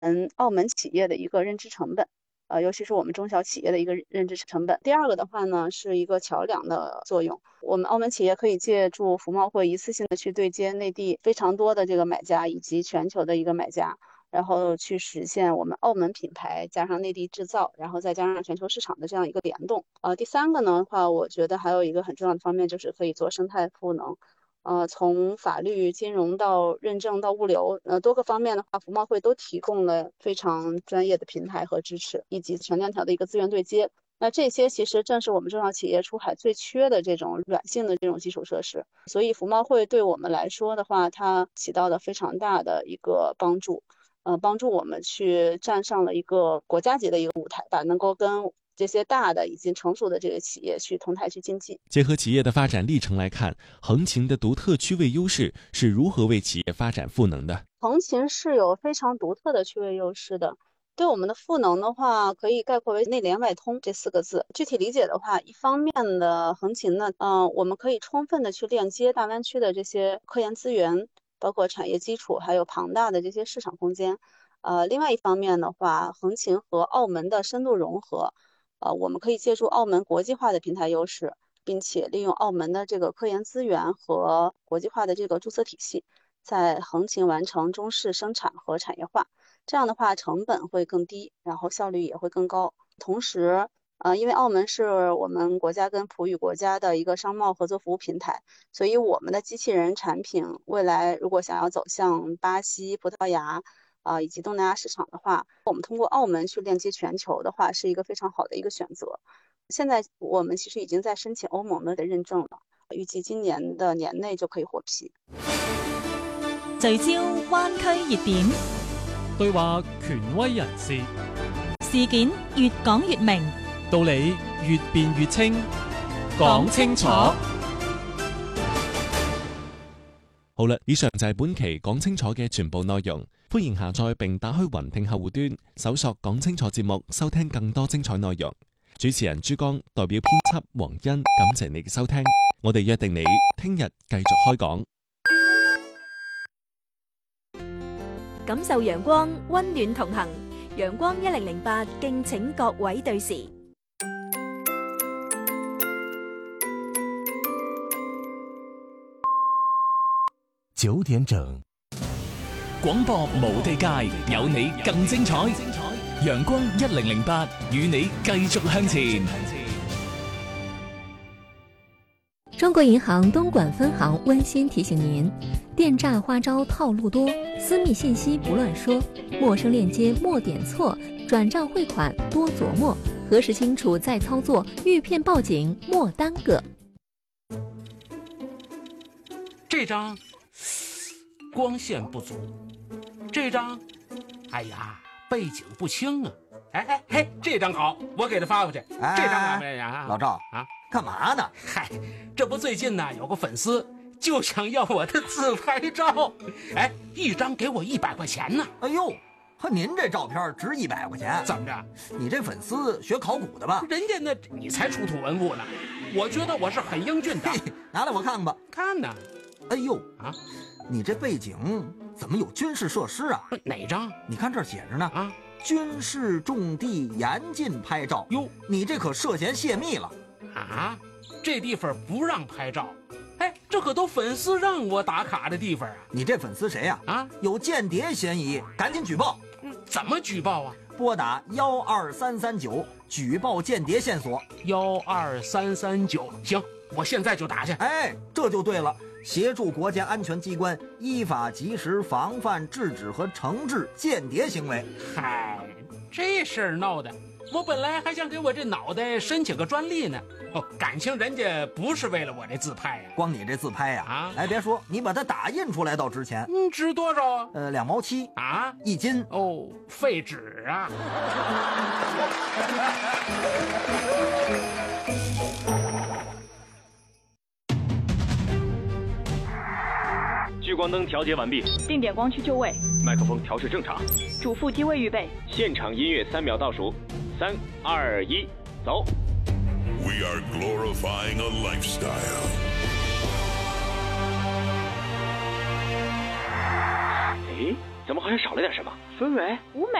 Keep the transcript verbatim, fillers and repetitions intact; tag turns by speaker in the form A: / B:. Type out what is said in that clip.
A: 嗯，澳门企业的一个认知成本。呃，尤其是我们中小企业的一个认知成本。第二个的话呢，是一个桥梁的作用。我们澳门企业可以借助服贸会一次性的去对接内地非常多的这个买家以及全球的一个买家，然后去实现我们澳门品牌加上内地制造，然后再加上全球市场的这样一个联动。呃，第三个呢的话，我觉得还有一个很重要的方面就是可以做生态赋能。呃，从法律、金融到认证到物流，呃，多个方面的话，服贸会都提供了非常专业的平台和支持，以及全链条的一个资源对接。那这些其实正是我们中小企业出海最缺的这种软性的这种基础设施。所以服贸会对我们来说的话，它起到了非常大的一个帮助，呃，帮助我们去站上了一个国家级的一个舞台吧，能够跟这些大的已经成熟的这个企业去同台去竞技。
B: 结合企业的发展历程来看，横琴的独特区位优势是如何为企业发展赋能的？
A: 横琴是有非常独特的区位优势的。对我们的赋能的话，可以概括为内联外通这四个字。具体理解的话，一方面的横琴呢，嗯、呃，我们可以充分的去链接大湾区的这些科研资源，包括产业基础，还有庞大的这些市场空间。呃，另外一方面的话，横琴和澳门的深度融合，呃，我们可以借助澳门国际化的平台优势，并且利用澳门的这个科研资源和国际化的这个注册体系，在横琴完成中式生产和产业化。这样的话，成本会更低，然后效率也会更高。同时，呃，因为澳门是我们国家跟葡语国家的一个商贸合作服务平台，所以我们的机器人产品未来如果想要走向巴西、葡萄牙啊、呃、以及东南亚市场的话，我们通过澳门去链接全球的话，是一个非常好的一个选择。现在我们其实已经在申请欧盟的认证了，预计今年的年内就可以获批。
C: 聚焦灣區熱點，
D: 對話權威人士，
C: 事件越講越明，
D: 道理越辯越清，講清楚。
B: 好啦，以上就係本期講清楚嘅全部內容。歡迎下載並打開雲聽客戶端，搜索講清楚節目，收聽更多精彩內容。主持人朱江代表編輯黃欣，感謝你嘅收聽。我哋約定你聽日繼續開講。
E: 感受陽光，溫暖同行。陽光一零零八，敬請各位對時。
F: 九點整，
G: 廣播無地界，有你更精彩。陽光一零零八，與你繼續向前。
H: 中國銀行東莞分行溫馨提醒您：電詐花招套路多，私密信息不亂說，陌生鏈接莫點錯，轉賬匯款多琢磨，核實清楚再操作，遇騙報警莫耽擱。
I: 這張光線不足，這張，哎呀，背景不清啊！哎哎嘿，這張好，我給他發過去。
J: 哎、
I: 這張怎麼樣？
J: 老趙
I: 啊，
J: 幹嘛呢？
I: 嗨，這不最近呢有個粉絲就想要我的自拍照，哎，一張給我一百塊錢呢。
J: 哎呦，和您這照片值一百塊錢？
I: 怎麼着？
J: 你這粉絲學考古的吧？
I: 人家那你才出土文物呢，我覺得我是很英俊的。
J: 拿來我看看吧。
I: 看呢。
J: 哎呦
I: 啊，
J: 你這背景怎麼有軍事設施啊？
I: 哪張？
J: 你看這兒寫着呢
I: 啊，
J: 軍事重地嚴禁拍照。
I: 喲，
J: 你這可涉嫌泄密了。
I: 啊，這地方不讓拍照。哎，這可都粉絲讓我打卡的地方啊！
J: 你這粉絲誰呀？
I: 啊，
J: 有間諜嫌疑，趕緊舉報。
I: 嗯，怎麼舉報啊？
J: 撥打幺二三三九舉報間諜線索。
I: 幺二三三九，行，我現在就打去。
J: 哎，這就對了，協助國家安全機關依法及時防範制止和懲治間諜行為。
I: 嗨，這事兒鬧的，我本來還想給我這腦袋申請個專利呢。哦，感情人家不是為了我這自拍呀、啊，
J: 光你這自拍呀、啊，啊，哎，別說，你把它打印出來倒值錢。
I: 嗯，值多少啊？
J: 呃，兩毛七
I: 啊，
J: 一斤。
I: 哦，廢紙啊！
K: 聚光燈調節完畢，
L: 定點光區就位，
K: 麥克風調試正常，
L: 主副機位預備，
K: 現場音樂三秒倒數，三二一，走。
M: We are glorifying a lifestyle.
K: 誒，怎怎么好像少了点什么？
L: 氛围、舞美。